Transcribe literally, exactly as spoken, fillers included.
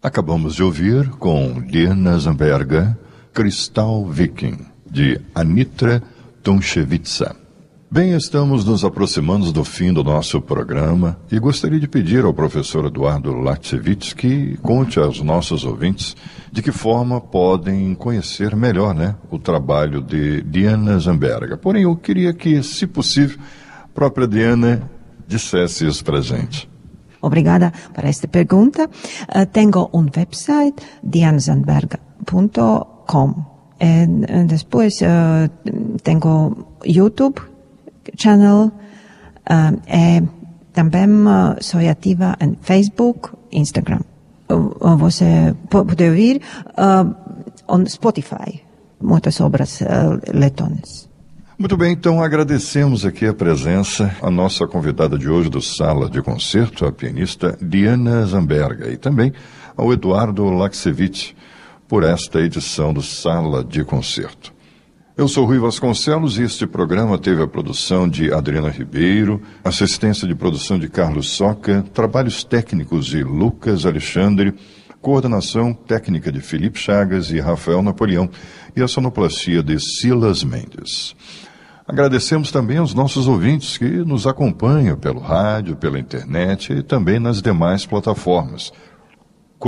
Acabamos de ouvir com Diana Zamberga, Cristal Viking, de Anitra Tomchevitsa. Bem, estamos nos aproximando do fim do nosso programa e gostaria de pedir ao professor Eduardo Laksevich que conte aos nossos ouvintes de que forma podem conhecer melhor, né, o trabalho de Diana Zamberga. Porém, eu queria que, se possível, a própria Diana dissesse isso para a gente. Obrigada por esta pergunta. Uh, tenho um website, diana zamberga ponto com. E depois uh, tenho YouTube channel uh, e também uh, sou ativa em Facebook, Instagram. Uh, você pode ouvir uh, no Spotify muitas obras uh, letonas. Muito bem, então agradecemos aqui a presença, a nossa convidada de hoje do Sala de Concerto, a pianista Diana Zamberga, e também ao Eduardo Laksevich por esta edição do Sala de Concerto. Eu sou Rui Vasconcelos e este programa teve a produção de Adriana Ribeiro, assistência de produção de Carlos Soca, trabalhos técnicos de Lucas Alexandre, coordenação técnica de Felipe Chagas e Rafael Napoleão e a sonoplastia de Silas Mendes. Agradecemos também aos nossos ouvintes que nos acompanham pelo rádio, pela internet e também nas demais plataformas,